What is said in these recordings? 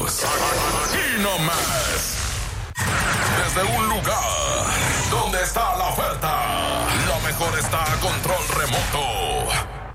Aquí nomás. Desde un lugar donde está la oferta, lo mejor está a control remoto.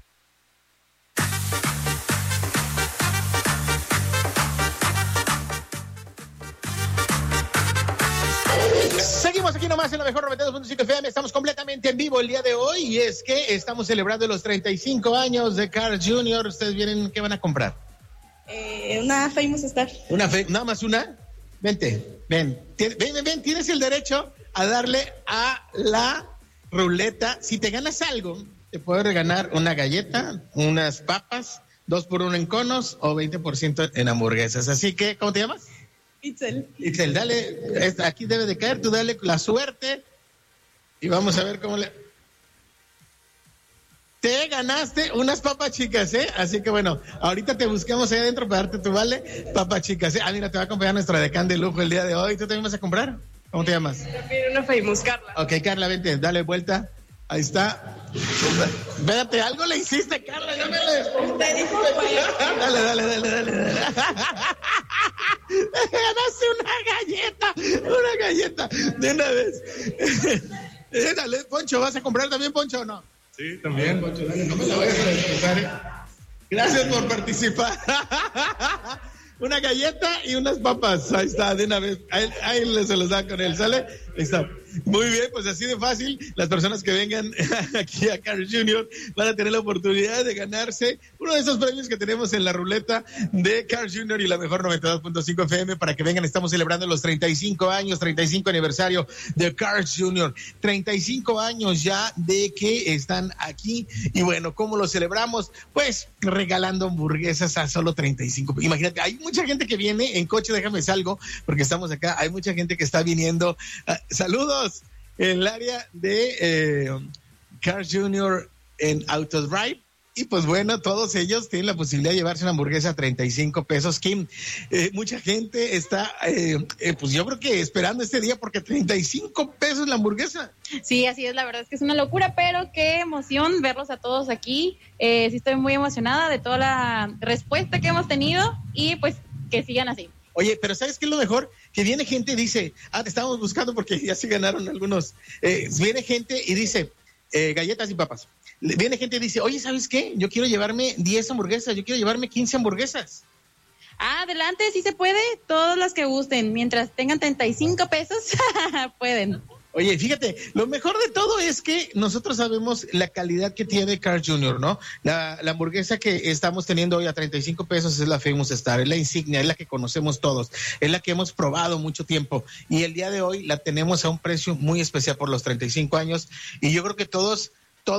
Seguimos aquí nomás en la mejor 92.5 FM. Estamos completamente en vivo el día de hoy y es que estamos celebrando los 35 años de Carl Jr. ¿Ustedes vienen? ¿Qué van a comprar? Una Famous Star. ¿Nada más una? Vente, ven. Ven, tienes el derecho a darle a la ruleta. Si te ganas algo, te puedes regalar una galleta, unas papas, 2x1 en conos o 20% en hamburguesas. Así que, ¿cómo te llamas? Itzel, dale, aquí debe de caer, tú dale la suerte y vamos a ver cómo le... Te ganaste unas papas chicas, ¿eh? Así que bueno, ahorita te buscamos ahí adentro para darte tu vale, papas chicas, ¿eh? Ah, mira, te va a acompañar nuestra decán de lujo el día de hoy. ¿Tú también vas a comprar? ¿Cómo te llamas? También una Famous, Carla. Ok, Carla, vente, dale vuelta. Ahí está. Espérate, algo le hiciste, Carla, ya me lo desconté. Dale. Ganaste una galleta, de una vez. Dale, Poncho, ¿vas a comprar también, Poncho, o no? Sí, también. Poncho, dale, no me la vayas a descontar, ¿eh? Gracias por participar. Una galleta y unas papas. Ahí está, de una vez. Ahí se los da con él, ¿sale? Ahí está. Muy bien, pues así de fácil, las personas que vengan aquí a Carl Jr. van a tener la oportunidad de ganarse uno de esos premios que tenemos en la ruleta de Carl Jr. y la mejor 92.5 FM para que vengan. Estamos celebrando los 35 aniversario de Carl Jr. 35 años ya de que están aquí. Y bueno, ¿cómo lo celebramos? Pues regalando hamburguesas a solo 35. Imagínate, hay mucha gente que viene en coche, déjame salgo, porque estamos acá, hay mucha gente que está viniendo. Saludos. En el área de Carl Jr. en Autodrive. Y pues bueno, todos ellos tienen la posibilidad de llevarse una hamburguesa a 35 pesos. Kim, mucha gente está, pues yo creo que esperando este día porque 35 pesos la hamburguesa. Sí, así es, la verdad es que es una locura, pero qué emoción verlos a todos aquí. Sí estoy muy emocionada de toda la respuesta que hemos tenido y pues que sigan así. Oye, pero ¿sabes qué es lo mejor? Que viene gente y dice, te estábamos buscando porque ya se ganaron algunos. Viene gente y dice, galletas y papas. Viene gente y dice, oye, ¿sabes qué? Yo quiero llevarme 10 hamburguesas, yo quiero llevarme 15 hamburguesas. Adelante, sí se puede, todas las que gusten, mientras tengan 35 pesos, pueden. Oye, fíjate, lo mejor de todo es que nosotros sabemos la calidad que tiene Carl Jr., ¿no? La hamburguesa que estamos teniendo hoy a 35 pesos es la Famous Star, es la insignia, es la que conocemos todos, es la que hemos probado mucho tiempo y el día de hoy la tenemos a un precio muy especial por los 35 años y yo creo que todos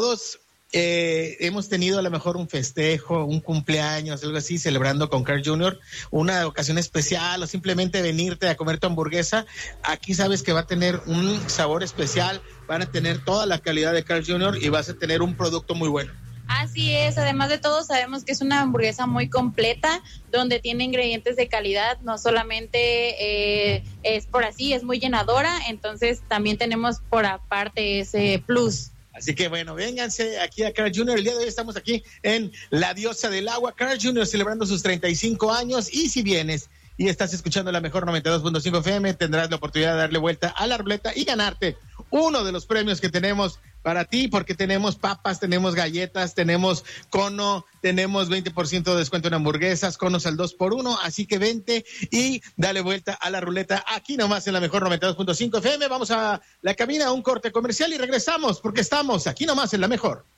hemos tenido a lo mejor un festejo, un cumpleaños, algo así, celebrando con Carl Jr., una ocasión especial o simplemente venirte a comer tu hamburguesa. Aquí sabes que va a tener un sabor especial, van a tener toda la calidad de Carl Jr. y vas a tener un producto muy bueno. Así es, además de todo sabemos que es una hamburguesa muy completa, donde tiene ingredientes de calidad, no solamente es por así, es muy llenadora, entonces también tenemos por aparte ese plus. Así que bueno, vénganse aquí a Carl Jr. El día de hoy estamos aquí en La Diosa del Agua. Carl Jr. celebrando sus 35 años y si vienes y estás escuchando la mejor 92.5 FM, tendrás la oportunidad de darle vuelta a la ruleta y ganarte uno de los premios que tenemos para ti, porque tenemos papas, tenemos galletas, tenemos cono, tenemos 20% de descuento en hamburguesas, conos al 2x1, así que vente y dale vuelta a la ruleta aquí nomás en la mejor 92.5 FM. Vamos a la cabina, a un corte comercial y regresamos porque estamos aquí nomás en la mejor.